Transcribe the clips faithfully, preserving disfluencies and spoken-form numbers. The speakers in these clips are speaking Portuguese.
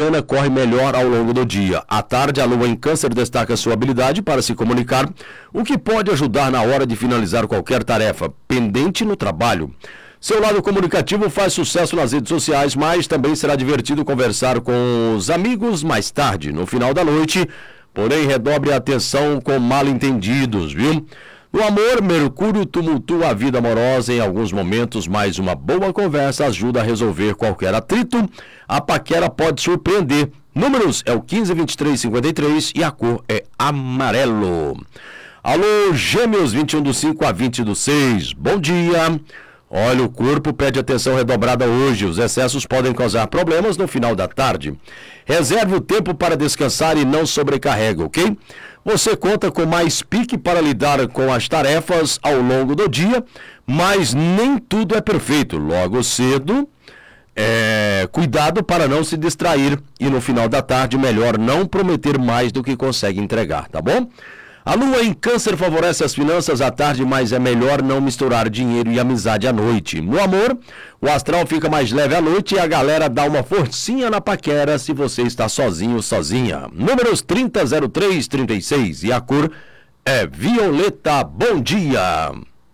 Aquariana corre melhor ao longo do dia. À tarde, a lua em Câncer destaca sua habilidade para se comunicar, o que pode ajudar na hora de finalizar qualquer tarefa pendente no trabalho. Seu lado comunicativo faz sucesso nas redes sociais, mas também será divertido conversar com os amigos mais tarde, no final da noite. Porém, redobre a atenção com mal-entendidos, viu? No amor, Mercúrio tumultua a vida amorosa em alguns momentos, mas uma boa conversa ajuda a resolver qualquer atrito. A paquera pode surpreender. Números é o quinze, vinte e três, cinquenta e três e a cor é amarelo. Alô, Gêmeos, vinte e um do cinco a vinte do seis. Bom dia. Olha, o corpo pede atenção redobrada hoje. Os excessos podem causar problemas no final da tarde. Reserve o tempo para descansar e não sobrecarrega, ok? Você conta com mais pique para lidar com as tarefas ao longo do dia, mas nem tudo é perfeito. Logo cedo, é... cuidado para não se distrair e no final da tarde melhor não prometer mais do que consegue entregar, tá bom? A lua em Câncer favorece as finanças à tarde, mas é melhor não misturar dinheiro e amizade à noite. No amor, o astral fica mais leve à noite e a galera dá uma forcinha na paquera se você está sozinho ou sozinha. Números trinta, zero três, trinta e seis e a cor é violeta. Bom dia!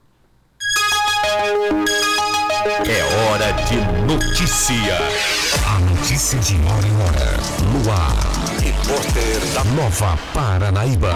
É hora de notícia. A notícia de hora em hora. No ar. Repórter da Nova Paranaíba.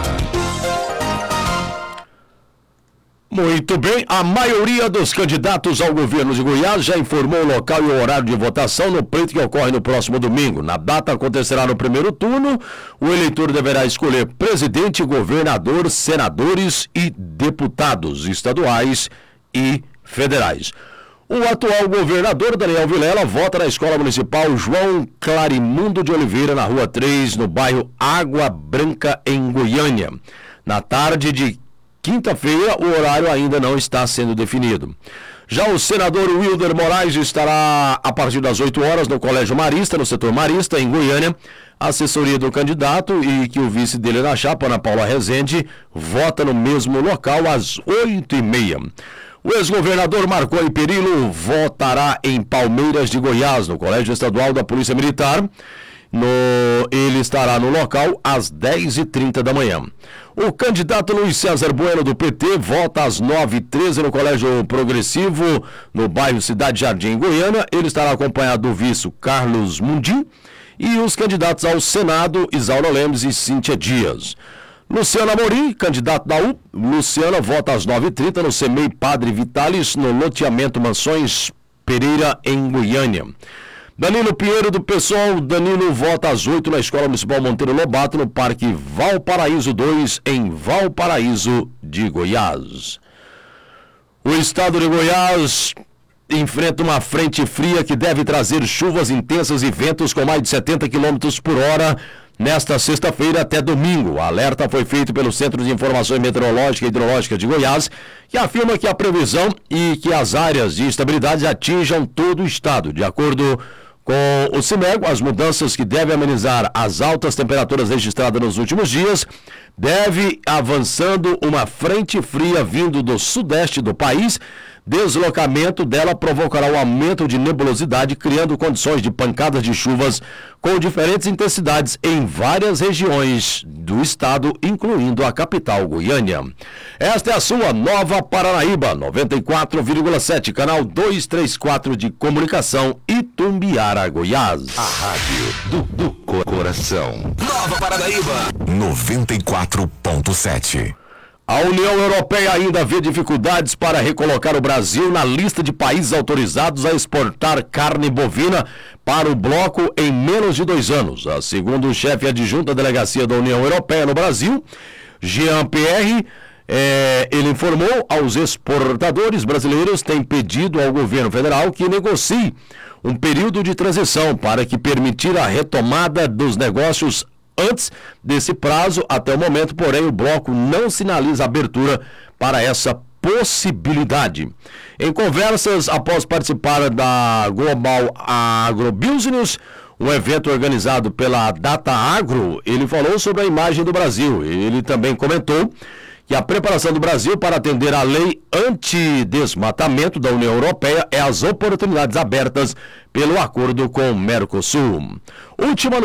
Muito bem, a maioria dos candidatos ao governo de Goiás já informou o local e o horário de votação no pleito que ocorre no próximo domingo. Na data acontecerá no primeiro turno, o eleitor deverá escolher presidente, governador, senadores e deputados estaduais e federais. O atual governador Daniel Vilela vota na Escola Municipal João Clarimundo de Oliveira, na Rua três, no bairro Água Branca, em Goiânia. Na tarde de quinta-feira, o horário ainda não está sendo definido. Já o senador Wilder Moraes estará a partir das oito horas no Colégio Marista, no setor Marista, em Goiânia. A assessoria do candidato e que o vice dele na chapa, Ana Paula Rezende, vota no mesmo local às oito e meia. O ex-governador Marconi Perillo votará em Palmeiras de Goiás, no Colégio Estadual da Polícia Militar. No, ele estará no local às dez e trinta da manhã. O candidato Luiz César Bueno, do P T, vota às nove e treze no Colégio Progressivo, no bairro Cidade Jardim, em Goiânia. Ele estará acompanhado do vice Carlos Mundim e os candidatos ao Senado, Isaura Lemes e Cíntia Dias. Luciana Amorim, candidato da U, Luciana vota às nove e trinta no CEMEI Padre Vitalis, no loteamento Mansões Pereira, em Goiânia. Danilo Pinheiro, do PSOL, Danilo vota às oito na Escola Municipal Monteiro Lobato, no Parque Valparaíso dois, em Valparaíso de Goiás. O estado de Goiás enfrenta uma frente fria que deve trazer chuvas intensas e ventos com mais de setenta quilômetros por hora nesta sexta-feira até domingo. O alerta foi feito pelo Centro de Informações Meteorológicas e Hidrológicas de Goiás, que afirma que a previsão e que as áreas de estabilidade atinjam todo o estado. De acordo com o CIMEGO, as mudanças que devem amenizar as altas temperaturas registradas nos últimos dias deve avançando uma frente fria vindo do sudeste do país. Deslocamento dela provocará um aumento de nebulosidade, criando condições de pancadas de chuvas com diferentes intensidades em várias regiões do estado, incluindo a capital Goiânia. Esta é a sua Nova Paranaíba, noventa e quatro vírgula sete, canal duzentos e trinta e quatro de comunicação, Itumbiara, Goiás. A rádio do, do coração. Nova Paranaíba, noventa e quatro ponto sete. A União Europeia ainda vê dificuldades para recolocar o Brasil na lista de países autorizados a exportar carne bovina para o bloco em menos de dois anos. Segundo o chefe adjunto da delegacia da União Europeia no Brasil, Jean-Pierre, é, ele informou aos exportadores brasileiros, tem pedido ao governo federal que negocie um período de transição para que permitir a retomada dos negócios antes desse prazo. Até o momento, porém, o bloco não sinaliza abertura para essa possibilidade. Em conversas após participar da Global Agrobusiness, um evento organizado pela Data Agro, ele falou sobre a imagem do Brasil. Ele também comentou que a preparação do Brasil para atender à lei antidesmatamento da União Europeia é as oportunidades abertas pelo acordo com o Mercosul. Última